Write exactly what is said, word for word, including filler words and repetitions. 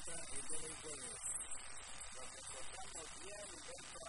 el día de hoy jueves. Nos encontramos bien, Humberto